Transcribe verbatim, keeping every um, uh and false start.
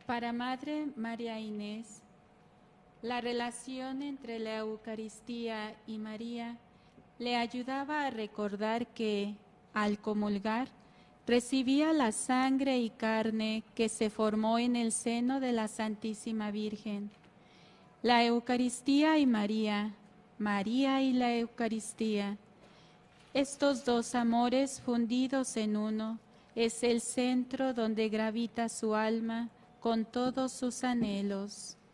Para Madre María Inés, la relación entre la Eucaristía y María le ayudaba a recordar que, al comulgar, recibía la sangre y carne que se formó en el seno de la Santísima Virgen. La Eucaristía y María, María y la Eucaristía, estos dos amores fundidos en uno, es el centro donde gravita su alma con todos sus anhelos.